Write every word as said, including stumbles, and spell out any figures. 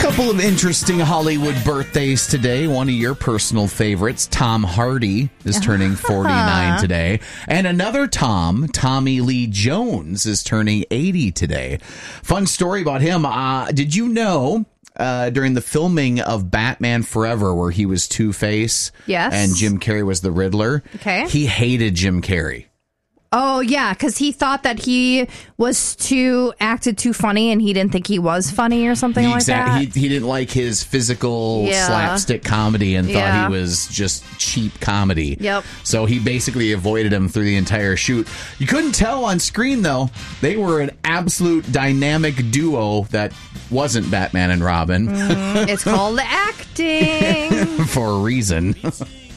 Couple of interesting Hollywood birthdays today. One of your personal favorites, Tom Hardy, is turning forty-nine today. And another Tom, Tommy Lee Jones, is turning eighty today. Fun story about him. Uh, did you know uh, during the filming of Batman Forever, where he was Two-Face, yes, and Jim Carrey was the Riddler, okay, he hated Jim Carrey. Oh, yeah, because he thought that he was too, acted too funny, and he didn't think he was funny or something like that. He, he didn't like his physical yeah. slapstick comedy and thought yeah. he was just cheap comedy. Yep. So he basically avoided him through the entire shoot. You couldn't tell on screen, though. They were an absolute dynamic duo that wasn't Batman and Robin. Mm, it's called acting. For a reason.